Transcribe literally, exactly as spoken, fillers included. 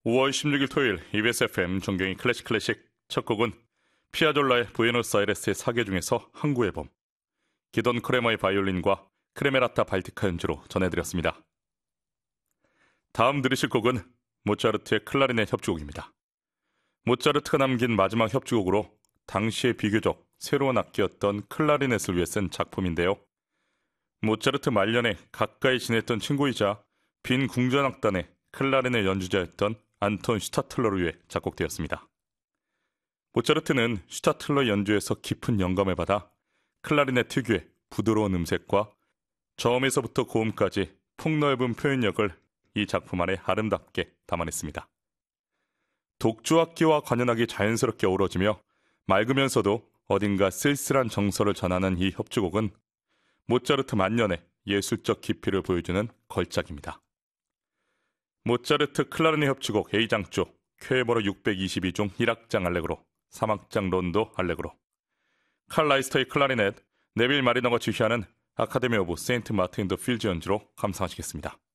오월 십육일 토요일 이비에스 에프엠 존경이 클래식 클래식 첫 곡은 피아졸라의 부에노스아이레스의 사계 중에서 항구의 봄, 기돈 크레머의 바이올린과 크레메라타 발티카 연주로 전해드렸습니다. 다음 들으실 곡은 모차르트의 클라리넷 협주곡입니다. 모차르트가 남긴 마지막 협주곡으로 당시에 비교적 새로운 악기였던 클라리넷을 위해 쓴 작품인데요. 모차르트 말년에 가까이 지냈던 친구이자 빈 궁전악단의 클라리넷 연주자였던 안톤 슈타틀러를 위해 작곡되었습니다. 모차르트는 슈타틀러 연주에서 깊은 영감을 받아 클라리넷 특유의 부드러운 음색과 저음에서부터 고음까지 폭넓은 표현력을 이 작품 안에 아름답게 담아냈습니다. 독주악기와 관현악이 자연스럽게 어우러지며 맑으면서도 어딘가 쓸쓸한 정서를 전하는 이 협주곡은 모차르트 만년의 예술적 깊이를 보여주는 걸작입니다. 모차르트 클라리넷 협주곡 A장조 쾌버로 육백이십이 중 일 악장 알레그로, 삼 악장 론도 알레그로, 칼 라이스터의 클라리넷, 네빌 마리너가 지휘하는 아카데미 오브 세인트 마틴 더 필즈 연주로 감상하시겠습니다.